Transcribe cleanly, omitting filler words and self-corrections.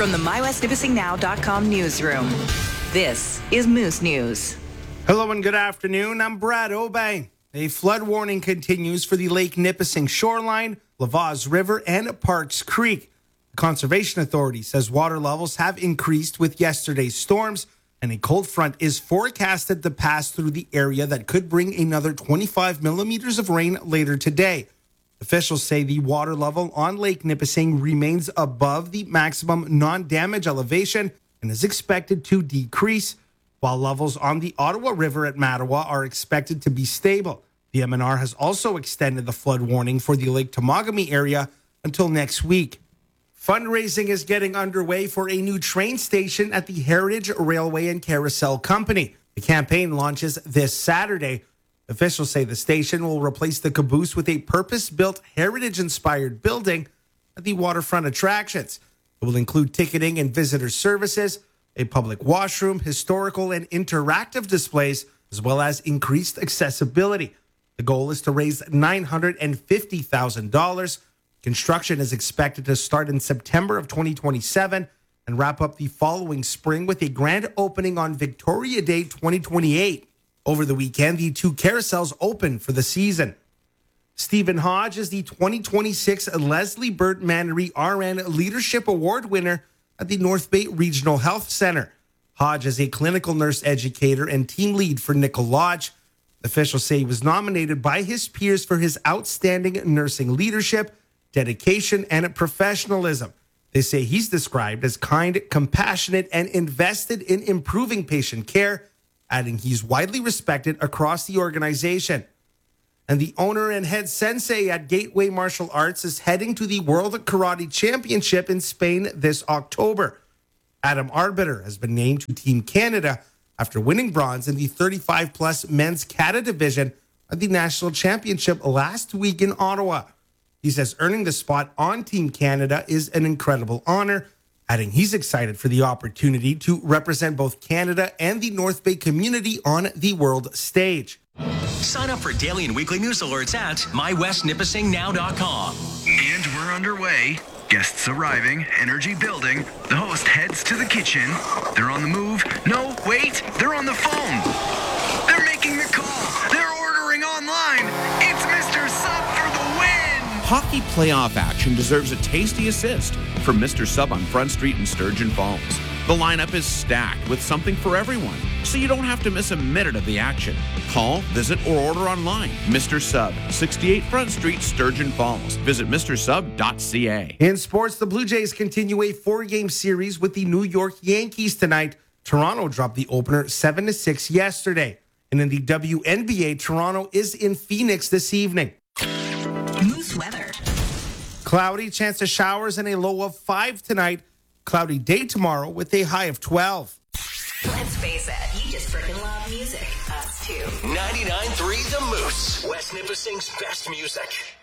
From the MyWestNipissingNow.com newsroom, this is Moose News. Hello and good afternoon. I'm Brad Obey. A flood warning continues for the Lake Nipissing shoreline, Lavaz River, and Parks Creek. The Conservation Authority says water levels have increased with yesterday's storms, and a cold front is forecasted to pass through the area that could bring another 25 millimeters of rain later today. Officials say the water level on Lake Nipissing remains above the maximum non-damage elevation and is expected to decrease, while levels on the Ottawa River at Mattawa are expected to be stable. The MNR has also extended the flood warning for the Lake Temagami area until next week. Fundraising is getting underway for a new train station at the Heritage Railway and Carousel Company. The campaign launches this Saturday. Officials say the station will replace the caboose with a purpose-built, heritage-inspired building at the waterfront attractions. It will include ticketing and visitor services, a public washroom, historical and interactive displays, as well as increased accessibility. The goal is to raise $950,000. Construction is expected to start in September of 2027 and wrap up the following spring with a grand opening on Victoria Day 2028. Over the weekend, the two carousels opened for the season. Stephen Hodge is the 2026 Leslie Burt Mannery RN Leadership Award winner at the North Bay Regional Health Center. Hodge is a clinical nurse educator and team lead for Nickel Lodge. Officials say he was nominated by his peers for his outstanding nursing leadership, dedication, and professionalism. They say he's described as kind, compassionate, and invested in improving patient care, adding he's widely respected across the organization. And the owner and head sensei at Gateway Martial Arts is heading to the World Karate Championship in Spain this October. Adam Arbiter has been named to Team Canada after winning bronze in the 35-plus men's kata division at the National Championship last week in Ottawa. He says earning the spot on Team Canada is an incredible honor, adding he's excited for the opportunity to represent both Canada and the North Bay community on the world stage. Sign up for daily and weekly news alerts at MyWestNipissingNow.com. And we're underway. Guests arriving, energy building. The host heads to the kitchen. They're on the move. No, wait, they're on the phone. They're making the call. They're ordering online. It's Mr. Sub for the win. Hockey playoff action deserves a tasty assist from Mr. Sub on Front Street in Sturgeon Falls. The lineup is stacked with something for everyone, so you don't have to miss a minute of the action. Call, visit, or order online. Mr. Sub, 68 Front Street, Sturgeon Falls. Visit mrsub.ca. In sports, the Blue Jays continue a four-game series with the New York Yankees tonight. Toronto dropped the opener 7-6 yesterday. And in the WNBA, Toronto is in Phoenix this evening. Moose weather. Cloudy, chance of showers, and a low of 5 tonight. Cloudy day tomorrow with a high of 12. Let's face it, you just freaking love music. Us too. 99.3 The Moose. West Nipissing's best music.